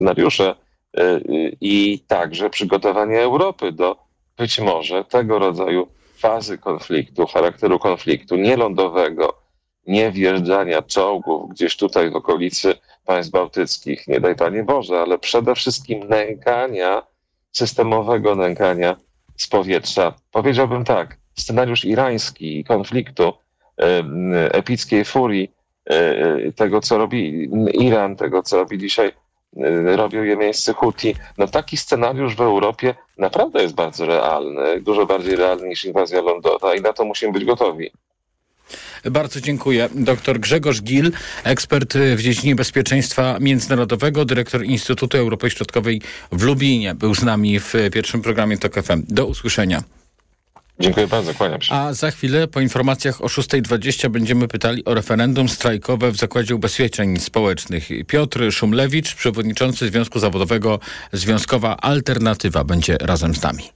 scenariusze i także przygotowanie Europy do być może tego rodzaju fazy konfliktu, charakteru konfliktu nielądowego, nie wjeżdżania czołgów gdzieś tutaj w okolicy państw bałtyckich, nie daj Panie Boże, ale przede wszystkim systemowego nękania z powietrza. Powiedziałbym tak, scenariusz irański konfliktu, epickiej furii, tego co robi Iran, tego co robi dzisiaj, robią jemeńscy Huti. No taki scenariusz w Europie naprawdę jest bardzo realny, dużo bardziej realny niż inwazja lądowa i na to musimy być gotowi. Bardzo dziękuję. Dr Grzegorz Gil, ekspert w dziedzinie bezpieczeństwa międzynarodowego, dyrektor Instytutu Europy Środkowej w Lublinie. Był z nami w pierwszym programie TOK FM. Do usłyszenia. Dziękuję bardzo, kłaniam się. A za chwilę po informacjach o 6:20 będziemy pytali o referendum strajkowe w Zakładzie Ubezpieczeń Społecznych. Piotr Szumlewicz, przewodniczący Związku Zawodowego Związkowa Alternatywa, będzie razem z nami.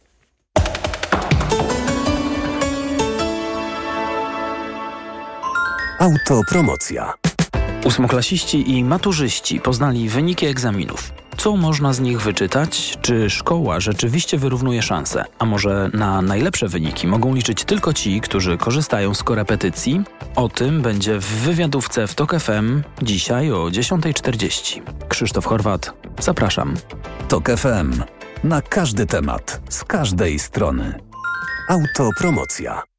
Autopromocja. Ósmoklasiści i maturzyści poznali wyniki egzaminów. Co można z nich wyczytać? Czy szkoła rzeczywiście wyrównuje szanse? A może na najlepsze wyniki mogą liczyć tylko ci, którzy korzystają z korepetycji? O tym będzie w wywiadówce w TOK FM dzisiaj o 10:40. Krzysztof Horwat, zapraszam. TOK FM. Na każdy temat, z każdej strony. Autopromocja.